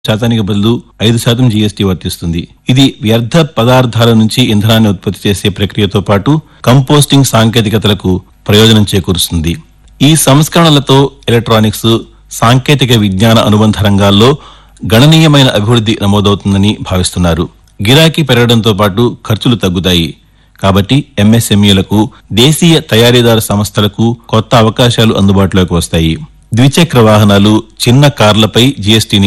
శాతానికి బదులు 5% జీఎస్టీ వర్తిస్తుంది. ఇది వ్యర్థ పదార్థాల నుంచి ఇంధనాన్ని ఉత్పత్తి చేసే ప్రక్రియతో పాటు కంపోస్టింగ్ సాంకేతికతలకు ప్రయోజనం చేకూరుస్తుంది. ఈ సంస్కరణలతో ఎలక్ట్రానిక్స్, సాంకేతిక విజ్ఞాన అనుబంధ రంగాల్లో గణనీయమైన అభివృద్ధి నమోదవుతుందని భావిస్తున్నారు. గిరాకీ పెరగడంతో పాటు ఖర్చులు తగ్గుతాయి. కాబట్టి ఎంఎస్ఎంఈలకు, దేశీయ తయారీదారు సంస్థలకు కొత్త అవకాశాలు అందుబాటులోకి వస్తాయి. ద్విచక్ర వాహనాలు, చిన్న కార్లపై జీఎస్టీని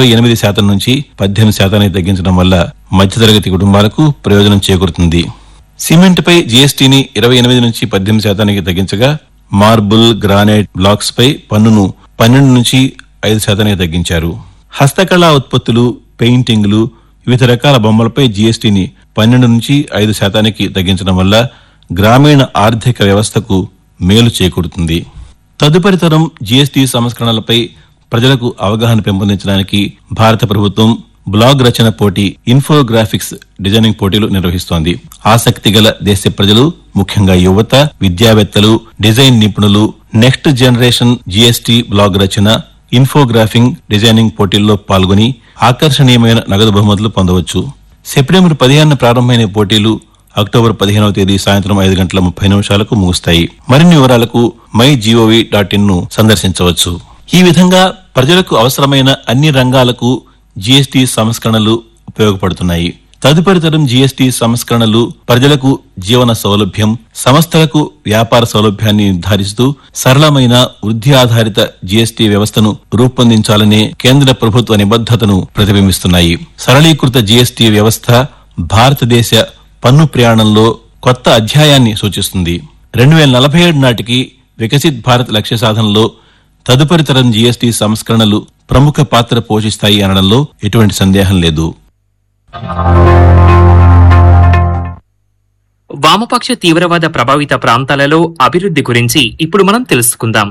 28% నుంచి 18% తగ్గించడం వల్ల మధ్యతరగతి కుటుంబాలకు ప్రయోజనం చేకూరుతుంది. సిమెంట్పై జీఎస్టీని 28 నుంచి 18% తగ్గించగా మార్బుల్, గ్రానైట్ బ్లాక్స్ పై పన్నును 12 నుంచి 5% తగ్గించారు. హస్తకళా ఉత్పత్తులు, పెయింటింగ్లు, వివిధ రకాల బొమ్మలపై జీఎస్టీని 12 నుంచి 5% తగ్గించడం వల్ల గ్రామీణ ఆర్థిక వ్యవస్థకు మేలు చేకూరుతుంది. తదుపరి తరం జీఎస్టీ సంస్కరణలపై ప్రజలకు అవగాహన పెంపొందించడానికి భారత ప్రభుత్వం బ్లాగ్ రచన పోటీ, ఇన్ఫోగ్రాఫిక్స్ డిజైనింగ్ పోటీలు నిర్వహిస్తోంది. ఆసక్తి గల దేశ ప్రజలు, ముఖ్యంగా యువత, విద్యావేత్తలు, డిజైన్ నిపుణులు నెక్స్ట్ జనరేషన్ జీఎస్టీ బ్లాగ్ రచన, ఇన్ఫోగ్రాఫింగ్ డిజైనింగ్ పోటీల్లో పాల్గొని ఆకర్షణీయమైన నగదు బహుమతులు పొందవచ్చు. సెప్టెంబర్ 15న ప్రారంభమైన పోటీలు అక్టోబర్ 15వ తేదీ సాయంత్రం 5:30 ముగుస్తాయి. మరిన్ని వివరాలకు mygov.in ను సందర్శించవచ్చు. ఈ విధంగా ప్రజలకు అవసరమైన అన్ని రంగాలకు జీఎస్టీ సంస్కరణలు ఉపయోగపడుతున్నాయి. తదుపరి తరం జీఎస్టీ సంస్కరణలు ప్రజలకు జీవన సౌలభ్యం, సంస్థలకు వ్యాపార సౌలభ్యాన్ని నిర్ధారిస్తూ సరళమైన వృద్ధి ఆధారిత జీఎస్టీ వ్యవస్థను రూపొందించాలనే కేంద్ర ప్రభుత్వ నిబద్ధతను ప్రతిబింబిస్తున్నాయి. సరళీకృత జీఎస్టీ వ్యవస్థ భారతదేశ పన్ను ప్రయాణంలో కొత్త అధ్యాయాన్ని సూచిస్తుంది. 2047 నాటికి వికసిత్ భారత్ లక్ష్య సాధనలో తదుపరి తరం జీఎస్టీ సంస్కరణలు ప్రముఖ పాత్ర పోషిస్తాయి అనడంలో ఎటువంటి సందేహం లేదు. వామపక్ష తీవ్రవాద ప్రభావిత ప్రాంతాలలో అభివృద్ధి గురించి ఇప్పుడు మనం తెలుసుకుందాం.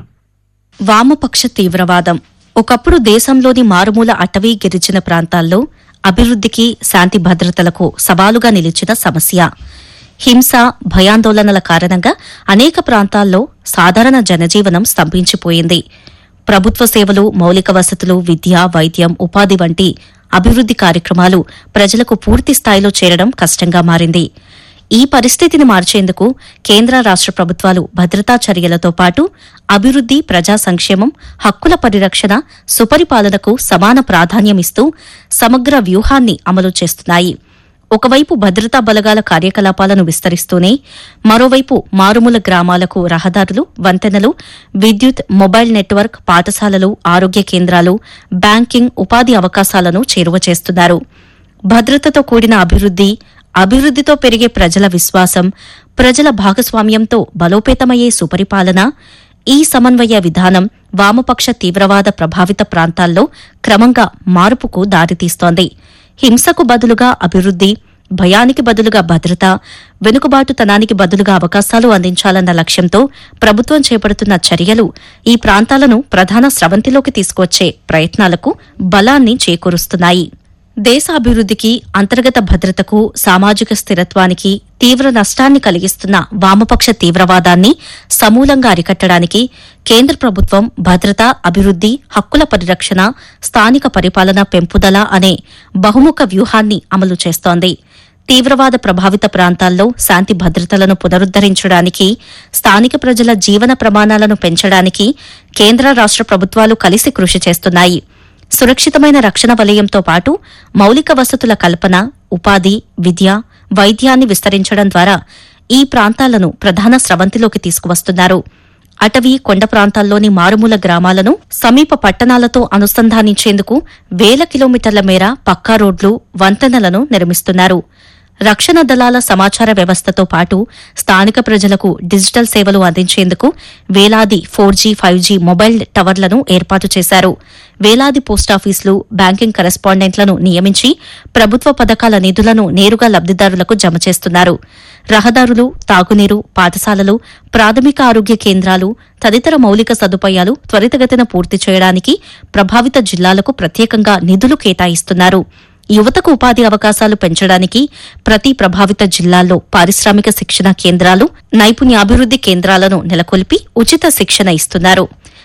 వామపక్ష తీవ్రవాదం ఒకప్పుడు దేశంలోని మారుమూల అటవీ గిరిజన ప్రాంతాల్లో అభివృద్ధికి, శాంతి భద్రతలకు సవాలుగా నిలిచిన సమస్య. హింస, భయాందోళనల కారణంగా అనేక ప్రాంతాల్లో సాధారణ జనజీవనం స్తంభించిపోయింది. ప్రభుత్వ సేవలు, మౌలిక వసతులు, విద్య, వైద్యం, ఉపాధి వంటి అభివృద్ది కార్యక్రమాలు ప్రజలకు పూర్తి స్థాయిలో చేరడం కష్టంగా మారింది. ఈ పరిస్థితిని మార్చేందుకు కేంద్ర, రాష్ట్ర ప్రభుత్వాలు భద్రతా చర్యలతో పాటు అభివృద్ది, ప్రజా సంక్షేమం, హక్కుల పరిరక్షణ, సుపరిపాలనకు సమాన ప్రాధాన్యమిస్తూ సమగ్ర వ్యూహాన్ని అమలు చేస్తున్నాయి. ఒకవైపు భద్రతా బలగాల కార్యకలాపాలను విస్తరిస్తూనే మరోవైపు మారుమూల గ్రామాలకు రహదారులు, వంతెనలు, విద్యుత్, మొబైల్ నెట్వర్క్, పాఠశాలలు, ఆరోగ్య కేంద్రాలు, బ్యాంకింగ్, ఉపాధి అవకాశాలను చేరువ చేస్తున్నారు. భద్రతతో కూడిన అభివృద్దితో పెరిగే ప్రజల విశ్వాసం, ప్రజల భాగస్వామ్యంతో బలోపేతమయ్యే సుపరిపాలన, ఈ సమన్వయ విధానం వామపక్ష తీవ్రవాద ప్రభావిత ప్రాంతాల్లో క్రమంగా మార్పుకు దారితీస్తోంది. హింసకు బదులుగా అభివృద్ది, భయానికి బదులుగా భద్రత, వెనుకబాటుతనానికి బదులుగా అవకాశాలు అందించాలన్న లక్ష్యంతో ప్రభుత్వం చేపడుతున్న చర్యలు ఈ ప్రాంతాలను ప్రధాన స్రవంతిలోకి తీసుకొచ్చే ప్రయత్నాలకు బలాన్ని చేకూరుస్తున్నాయి. దేశ అభివృద్ధికి, అంతర్గత భద్రతకు, సామాజిక స్థిరత్వానికి తీవ్ర నష్టాన్ని కలిగిస్తున్న వామపక్ష తీవ్రవాదాన్ని సమూలంగా అరికట్టడానికి కేంద్ర ప్రభుత్వం భద్రత, అభివృద్ది, హక్కుల పరిరక్షణ, స్థానిక పరిపాలన పెంపుదల అనే బహుముఖ వ్యూహాన్ని అమలు చేస్తోంది. తీవ్రవాద ప్రభావిత ప్రాంతాల్లో శాంతి భద్రతలను పునరుద్దరించడానికి, స్థానిక ప్రజల జీవన ప్రమాణాలను పెంచడానికి కేంద్ర, రాష్ట్ర ప్రభుత్వాలు కలిసి కృషి చేస్తున్నాయి. సురక్షితమైన రక్షణ వలయంతో పాటు మౌలిక వసతుల కల్పన, ఉపాధి, విద్య, వైద్యాన్ని విస్తరించడం ద్వారా ఈ ప్రాంతాలను ప్రధాన స్రవంతిలోకి తీసుకువస్తున్నారు. అటవీ, కొండ ప్రాంతాల్లోని మారుమూల గ్రామాలను సమీప పట్టణాలతో అనుసంధానించేందుకు వేల కిలోమీటర్ల మేర పక్కా రోడ్లు, వంతెనలను నిర్మిస్తున్నారు. రక్షణ దళాల సమాచార వ్యవస్థతో పాటు స్థానిక ప్రజలకు డిజిటల్ సేవలు అందించేందుకు వేలాది 4G, 5G మొబైల్ టవర్లను ఏర్పాటు చేశారు. వేలాది పోస్టాఫీసులు, బ్యాంకింగ్ కరెస్పాండెంట్లను నియమించి ప్రభుత్వ పథకాల నిధులను నేరుగా లబ్దిదారులకు జమ చేస్తున్నారు. రహదారులు, తాగునీరు, పాఠశాలలు, ప్రాథమిక ఆరోగ్య కేంద్రాలు తదితర మౌలిక సదుపాయాలు త్వరితగతిన పూర్తి చేయడానికి ప్రభావిత జిల్లాలకు ప్రత్యేకంగా నిధులు కేటాయిస్తున్నారు. యువతకు ఉపాధి అవకాశాలు పెంచడానికి ప్రతి ప్రభావిత జిల్లాల్లో పారిశ్రామిక శిక్షణ కేంద్రాలు, నైపుణ్యాభివృద్ది కేంద్రాలను నెలకొల్పి ఉచిత శిక్షణ ఇస్తున్నారు.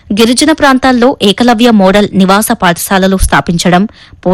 గిరిజన ప్రాంతాల్లో ఏకలవ్య మోడల్ నివాస పాఠశాలలు స్థాపించడం,